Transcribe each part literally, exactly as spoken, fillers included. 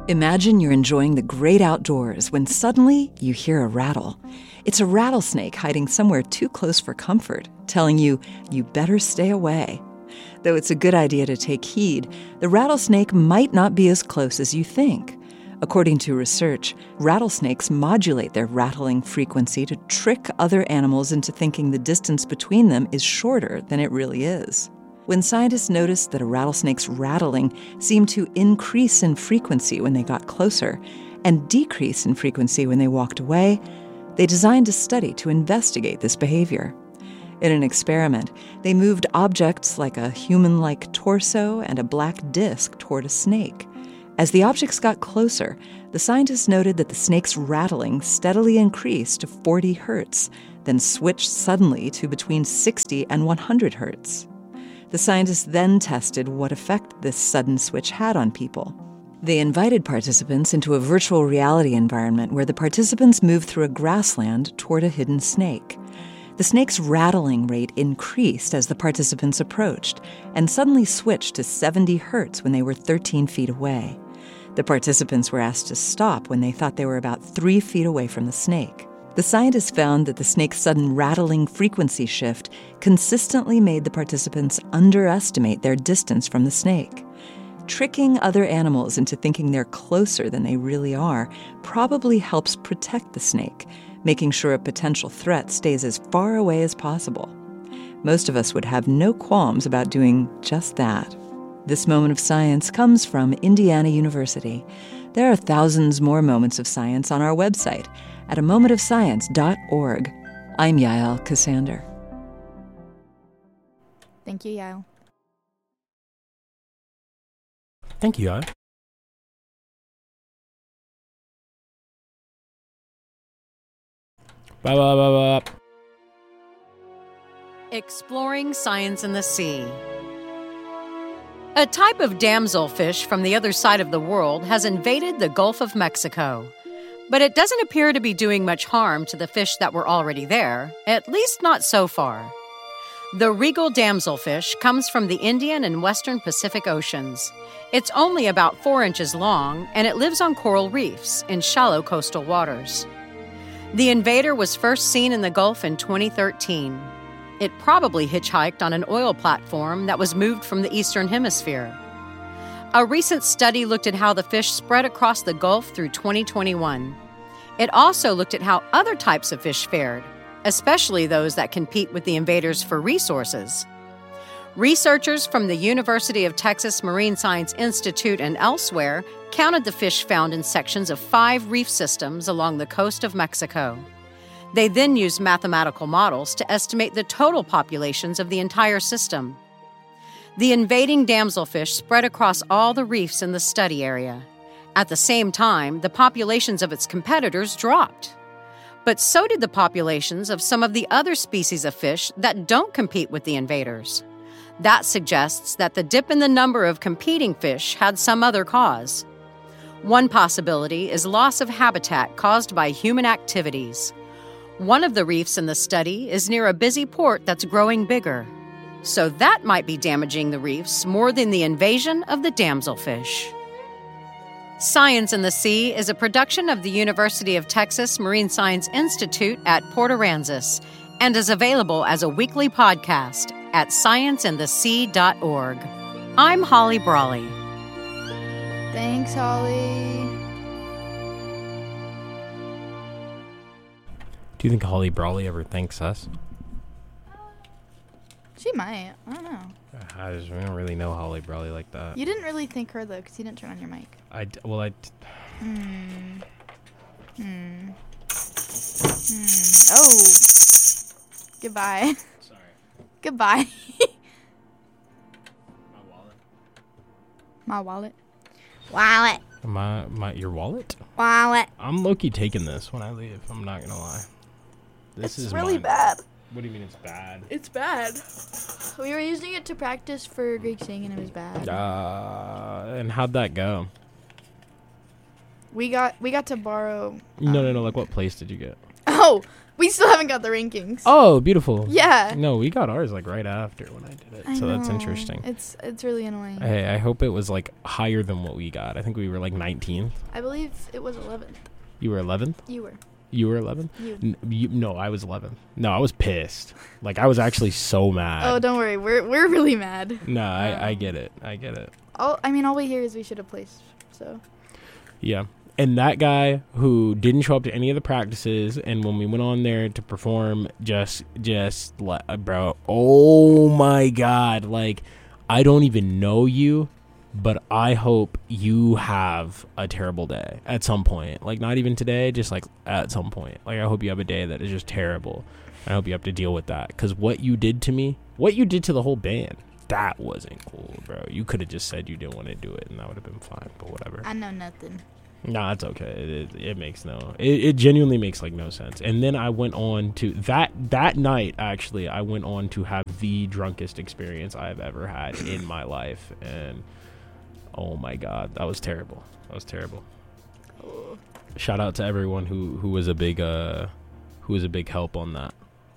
Imagine you're enjoying the great outdoors when suddenly you hear a rattle. It's a rattlesnake hiding somewhere too close for comfort, telling you you better stay away. Though it's a good idea to take heed, the rattlesnake might not be as close as you think. According to research, rattlesnakes modulate their rattling frequency to trick other animals into thinking the distance between them is shorter than it really is. When scientists noticed that a rattlesnake's rattling seemed to increase in frequency when they got closer and decrease in frequency when they walked away, they designed a study to investigate this behavior. In an experiment, they moved objects like a human-like torso and a black disc toward a snake. As the objects got closer, the scientists noted that the snake's rattling steadily increased to forty hertz, then switched suddenly to between sixty and one hundred hertz. The scientists then tested what effect this sudden switch had on people. They invited participants into a virtual reality environment where the participants moved through a grassland toward a hidden snake. The snake's rattling rate increased as the participants approached and suddenly switched to seventy hertz when they were thirteen feet away. The participants were asked to stop when they thought they were about three feet away from the snake. The scientists found that the snake's sudden rattling frequency shift consistently made the participants underestimate their distance from the snake. Tricking other animals into thinking they're closer than they really are probably helps protect the snake, making sure a potential threat stays as far away as possible. Most of us would have no qualms about doing just that. This moment of science comes from Indiana University. There are thousands more moments of science on our website at a moment of science dot org. I'm Yael Cassander. Thank you, Yael. Thank you, Yael. Bye, bye, bye, bye. Exploring science in the sea. A type of damselfish from the other side of the world has invaded the Gulf of Mexico. But it doesn't appear to be doing much harm to the fish that were already there, at least not so far. The regal damselfish comes from the Indian and Western Pacific Oceans. It's only about four inches long, and it lives on coral reefs in shallow coastal waters. The invader was first seen in the Gulf in twenty thirteen. It probably hitchhiked on an oil platform that was moved from the Eastern Hemisphere. A recent study looked at how the fish spread across the Gulf through twenty twenty-one. It also looked at how other types of fish fared, especially those that compete with the invaders for resources. Researchers from the University of Texas Marine Science Institute and elsewhere counted the fish found in sections of five reef systems along the coast of Mexico. They then used mathematical models to estimate the total populations of the entire system. The invading damselfish spread across all the reefs in the study area. At the same time, the populations of its competitors dropped. But so did the populations of some of the other species of fish that don't compete with the invaders. That suggests that the dip in the number of competing fish had some other cause. One possibility is loss of habitat caused by human activities. One of the reefs in the study is near a busy port that's growing bigger. So that might be damaging the reefs more than the invasion of the damselfish. Science in the Sea is a production of the University of Texas Marine Science Institute at Port Aransas and is available as a weekly podcast at science in the sea dot org. I'm Holly Brawley. Thanks, Holly. Do you think Holly Brawley ever thanks us? She might. I don't know. I just I don't really know Holly Brawley like that. You didn't really thank her, though, because you didn't turn on your mic. I d- well, I. D- Hmm. Hmm. Hmm. Oh. Goodbye. Sorry. Goodbye. My wallet. My wallet. Wallet. My my your wallet? Wallet. I'm low-key taking this when I leave. I'm not gonna lie. This It's is really mine. bad. What do you mean it's bad? It's bad. We were using it to practice for Greek sing, and it was bad. Uh, and how'd that go? We got we got to borrow. No, no, um, no. Like, what place did you get? No, we still haven't got the rankings. Oh, beautiful. Yeah. No, we got ours like right after when I did it. I so that's know. interesting. It's it's really annoying. Hey, I hope it was like higher than what we got. I think we were like nineteenth. I believe it was eleventh. You were eleventh? You were. You were eleventh? You. N- you, no, I was eleventh. No, I was pissed. Like, I was actually so mad. Oh, don't worry. We're we're really mad. No, Um, I, I get it. I get it. All I mean, all we hear is we should have placed. So. Yeah. And that guy who didn't show up to any of the practices, and when we went on there to perform, just, just, le- bro, oh my God. Like, I don't even know you, but I hope you have a terrible day at some point. Like, not even today, just like at some point. Like, I hope you have a day that is just terrible. I hope you have to deal with that. Because what you did to me, what you did to the whole band, that wasn't cool, bro. You could have just said you didn't want to do it, and that would have been fine, but whatever. I know nothing. Nah, it's okay. It, it, it makes no, it, it genuinely makes like no sense. And then I went on to that, that night, actually, I went on to have the drunkest experience I've ever had in my life. And oh my God, that was terrible. That was terrible. Oh. Shout out to everyone who, who was a big, uh, who was a big help on that.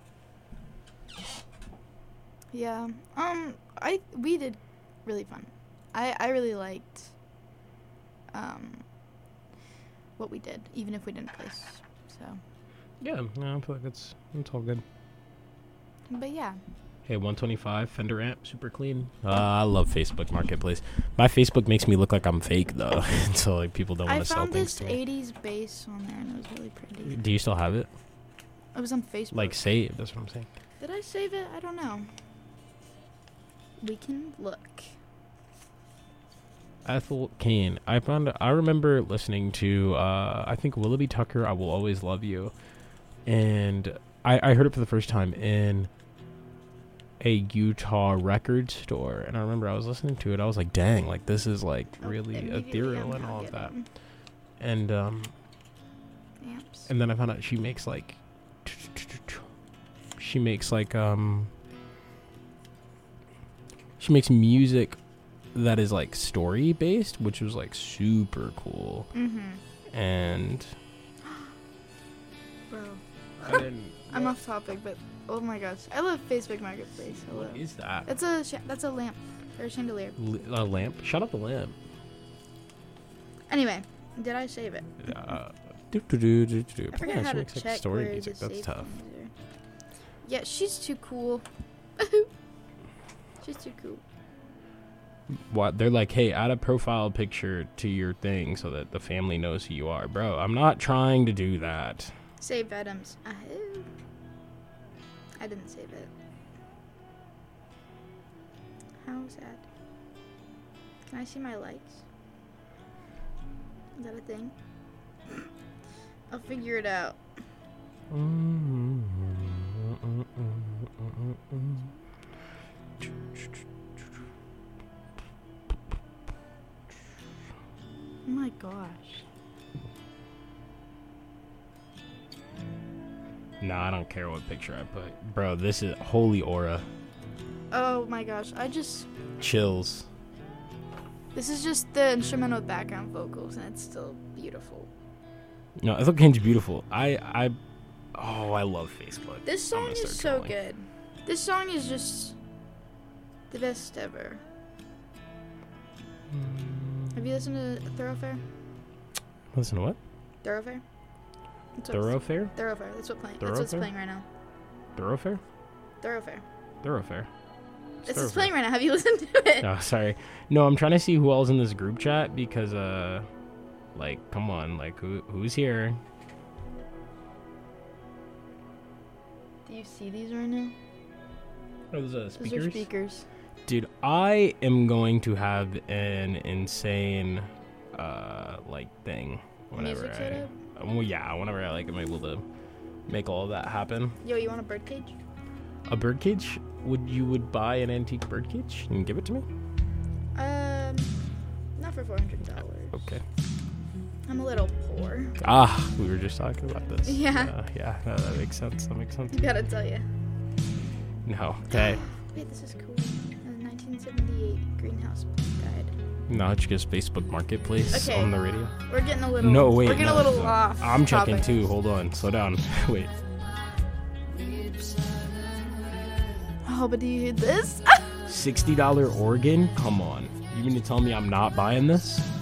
Yeah. Um. I we did really fun. I I really liked. Um. What we did, even if we didn't place. So. Yeah, no, I feel like it's it's all good. But yeah. Hey, one twenty-five Fender amp, super clean. Uh, I love Facebook Marketplace. My Facebook makes me look like I'm fake though, so like people don't I want to sell found things this to me. eighties bass on there and it was really pretty. Do you still have it? It was on Facebook. Like saved? That's what I'm saying. Did I save it? I don't know. We can look. Ethel Kane. I found. I remember listening to. Uh, I think Willoughby Tucker. I Will Always Love You, and I, I heard it for the first time in a Utah record store, and I remember I was listening to it. I was like, "Dang! Like this is like Oh, really immediately ethereal I'm and gonna all of get that." them. And um, Amps. and then I found out she makes like. She makes like um. She makes music that is like story based, which was like super cool. Mm-hmm. And Bro. I didn't, I'm off topic, but oh my gosh, I love Facebook Marketplace. I what love. is that? That's a sh- that's a lamp or a chandelier. L- a lamp? Shut up, the lamp. Anyway, did I save it? Uh, do, do, do, do, do. I forget Yeah, how she to makes like check story where music. the That's save tough. things are. Yeah, she's too cool. She's too cool. What they're like, hey, add a profile picture to your thing so that the family knows who you are, bro. I'm not trying to do that. Save items. Uh, I didn't save it. How sad. Can I see my likes? Is that a thing? I'll figure it out. Oh my gosh. Nah, I don't care what picture I put, bro. This is holy aura. Oh my gosh. I just. Chills. This is just the instrumental with background vocals, and it's still beautiful. No, Ethel Kane's beautiful. I, I, oh, I love Facebook. This I'm song gonna is start so trolling. good. This song is just the best ever. Have you listened to Thoroughfare? Listen to what? Thoroughfare? That's what it's- Thoroughfare? Thoroughfare. That's what playing. That's what's Thoroughfare? playing right now. Thoroughfare? Thoroughfare. Thoroughfare. It's what's playing right now. Have you listened to it? No, sorry. No, I'm trying to see who else in this group chat because, uh, like, come on, like, who who's here? Do you see these right now? Oh, those are Those speakers. are speakers. Dude, I am going to have an insane, uh, like thing whenever Music I, setup? um, well, yeah, whenever I like am able to make all of that happen. Yo, you want a birdcage? A birdcage? Would you would buy an antique birdcage and give it to me? Um, not for four hundred dollars. Okay. I'm a little poor. Ah, we were just talking about this. Yeah. Uh, yeah, no, that makes sense. That makes sense. Gotta tell you. No. Okay. Wait, this is cool. A nineteen seventy-eight greenhouse guide. Notchka's Facebook Marketplace Okay. on the radio. We're getting a little. No, wait. We're getting no, a little no. off. I'm checking topic. too. Hold on. Slow down. Wait. Oh, but do you hear this? sixty dollars organ? Come on. You mean to tell me I'm not buying this?